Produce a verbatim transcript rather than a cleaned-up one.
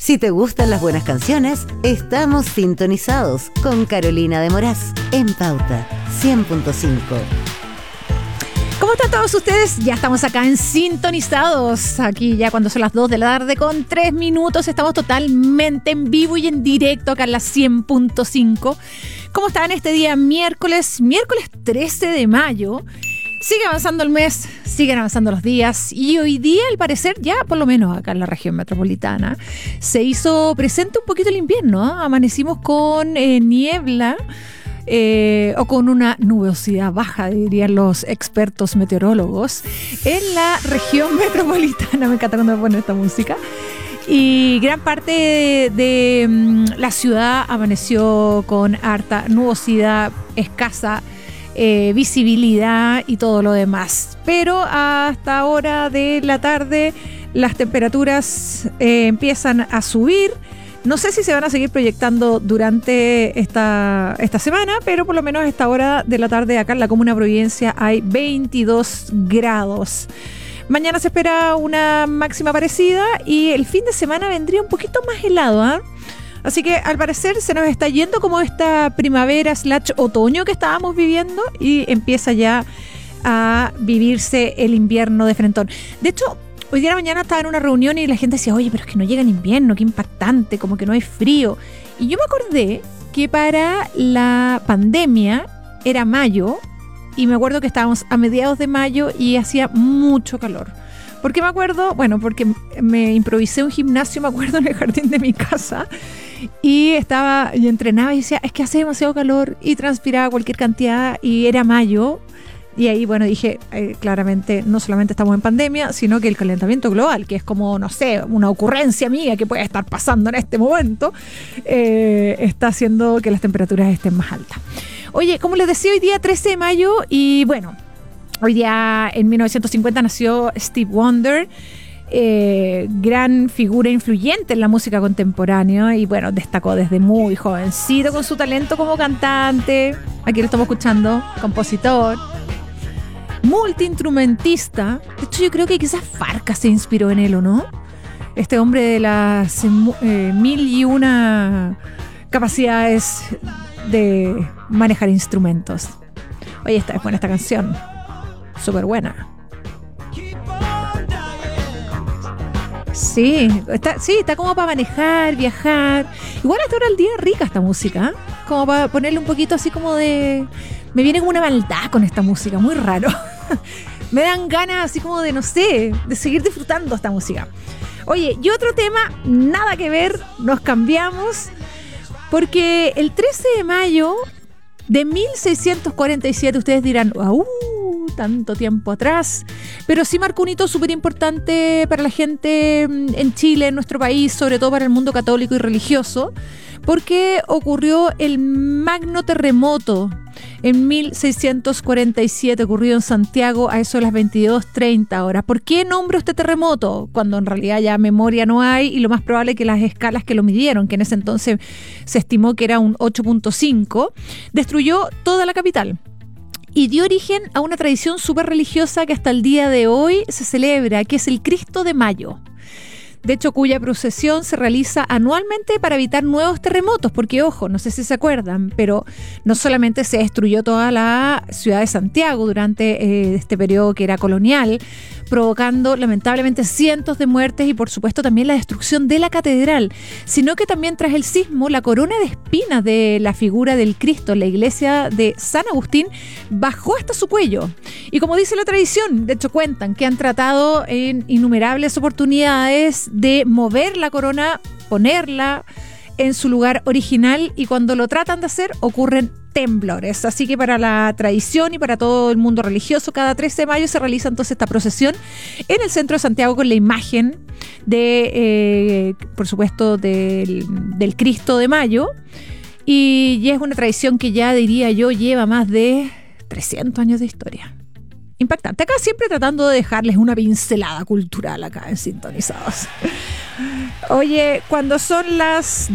Si te gustan las buenas canciones, estamos sintonizados con Carolina de Moraz en Pauta cien punto cinco. ¿Cómo están todos ustedes? Ya estamos acá en Sintonizados. Aquí ya cuando son las dos de la tarde con tres minutos. Estamos totalmente en vivo y en directo acá en la cien punto cinco. ¿Cómo están este día miércoles? Miércoles trece de mayo. Sigue avanzando el mes, siguen avanzando los días y hoy día, al parecer, ya por lo menos acá en la región metropolitana, se hizo presente un poquito el invierno, ¿eh? Amanecimos con eh, niebla eh, o con una nubosidad baja, dirían los expertos meteorólogos, en la región metropolitana. Me encanta cuando me ponen esta música. Y gran parte de, de um, la ciudad amaneció con harta nubosidad, escasa Eh, visibilidad y todo lo demás, pero hasta ahora de la tarde las temperaturas eh, empiezan a subir. No sé si se van a seguir proyectando durante esta, esta semana, pero por lo menos a esta hora de la tarde acá en la Comuna Providencia hay veintidós grados. Mañana se espera una máxima parecida y el fin de semana vendría un poquito más helado, ¿eh? Así que al parecer se nos está yendo como esta primavera slash otoño que estábamos viviendo y empieza ya a vivirse el invierno de frentón. De hecho, hoy día de la mañana estaba en una reunión y la gente decía, oye, pero es que no llega el invierno, qué impactante, como que no hay frío. Y yo me acordé que para la pandemia era mayo y me acuerdo que estábamos a mediados de mayo y hacía mucho calor. ¿Por qué me acuerdo? Bueno, porque me improvisé un gimnasio, me acuerdo, en el jardín de mi casa y estaba y entrenaba y decía, es que hace demasiado calor y transpiraba cualquier cantidad y era mayo y ahí, bueno, dije, eh, claramente no solamente estamos en pandemia, sino que el calentamiento global, que es como, no sé, una ocurrencia mía que puede estar pasando en este momento, eh, está haciendo que las temperaturas estén más altas. Oye, como les decía, hoy día trece de mayo y bueno, hoy día, en mil novecientos cincuenta, nació Stevie Wonder, eh, gran figura influyente en la música contemporánea y, bueno, destacó desde muy jovencito con su talento como cantante. Aquí lo estamos escuchando, compositor, multiinstrumentista. De hecho, yo creo que quizás Farca se inspiró en él, ¿o no? Este hombre de las eh, mil y una capacidades de manejar instrumentos. Oye, esta es buena esta canción. Súper buena. Sí, está, sí, está como para manejar, viajar. Igual hasta ahora del día rica esta música, ¿eh? Como para ponerle un poquito así como de... Me viene como una maldad con esta música, muy raro. Me dan ganas así como de, no sé, de seguir disfrutando esta música. Oye, y otro tema, nada que ver, nos cambiamos, porque el trece de mayo de mil seiscientos cuarenta y siete, ustedes dirán, ¡uh! Tanto tiempo atrás, pero sí marcó un hito súper importante para la gente en Chile, en nuestro país, sobre todo para el mundo católico y religioso, porque ocurrió el magno terremoto en mil seiscientos cuarenta y siete, ocurrido en Santiago a eso de las veintidós treinta horas. ¿Por qué nombro este terremoto? Cuando en realidad ya memoria no hay y lo más probable es que las escalas que lo midieron, que en ese entonces se estimó que era un ocho punto cinco, destruyó toda la capital. Y dio origen a una tradición súper religiosa que hasta el día de hoy se celebra, que es el Cristo de Mayo. De hecho, cuya procesión se realiza anualmente para evitar nuevos terremotos, porque, ojo, no sé si se acuerdan, pero no solamente se destruyó toda la ciudad de Santiago durante eh, este periodo que era colonial, provocando lamentablemente cientos de muertes y por supuesto también la destrucción de la catedral, sino que también tras el sismo la corona de espinas de la figura del Cristo en la iglesia de San Agustín bajó hasta su cuello. Y como dice la tradición, de hecho cuentan que han tratado en innumerables oportunidades de mover la corona, ponerla en su lugar original y cuando lo tratan de hacer ocurren temblores. Así que para la tradición y para todo el mundo religioso, cada trece de mayo se realiza entonces esta procesión en el centro de Santiago con la imagen de, eh, por supuesto, del, del Cristo de Mayo. Y, y es una tradición que ya diría yo lleva más de trescientos años de historia. Impactante. Acá siempre tratando de dejarles una pincelada cultural acá en Sintonizados. Oye, cuando son las